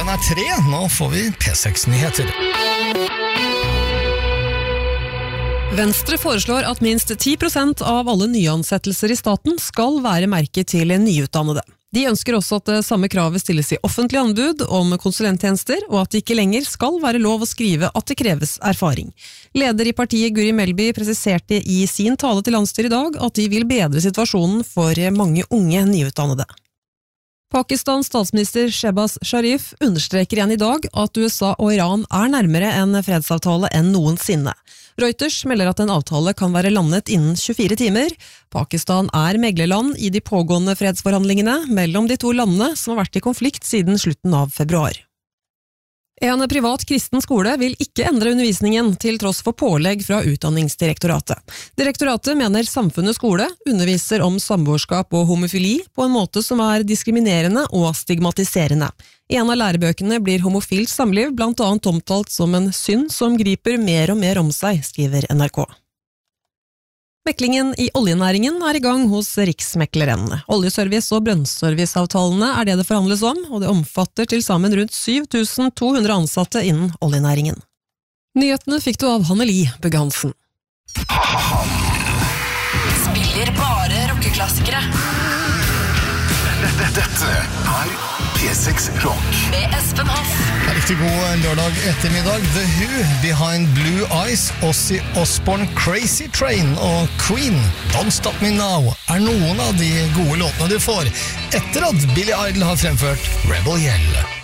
Klokka 3, nå får vi P6-nyheter. Venstre foreslår at minst 10% av alle nyansettelser i staten skal være merket til nyutdannede. De ønsker også at det samme kravet stilles i offentlig anbud om konsulenttjenester, og at det ikke lenger skal være lov å skrive at det kreves erfaring. Leder i partiet Guri Melby presiserte i sin tale til landsstyret i dag at de vil bedre situasjonen for mange unge nyutdannede. Pakistans statsminister Shehbaz Sharif understreker igjen i dag at USA og Iran er nærmere en fredsavtale enn noensinne. Reuters melder at en avtale kan være landet innen 24 timer. Pakistan er meglerland i de pågående fredsforhandlingene mellom de to landene som har vært i konflikt siden slutten av februar. En privat kristen skole vil ikke endre undervisningen til tross for pålegg fra Utdanningsdirektoratet. Direktoratet mener Samfunnets skole underviser om samboerskap og homofili på en måte som er diskriminerende og stigmatiserende. I en av lærebøkene blir homofilt samliv blant annet omtalt som en synd som griper mer og mer om seg, skriver NRK. Meklingen i oljenæringen er i gang hos Riksmekleren. Oljeservice- og brønnserviceavtalene er det forhandles om, og det omfatter til sammen rundt 7200 ansatte innen oljenæringen. Nyhetene fikk du av Hanneli Bugg-Hansen. Spiller bare rockeklassikere. Dette er P6 Rock Med Espen Hoff. Riktig god lørdag ettermiddag. The Who, Behind Blue Eyes, Ozzy Osbourne, Crazy Train og Queen, Don't Stop Me Now er noen av de gode låtene du får etter at Billy Idol har fremført Rebel Yell.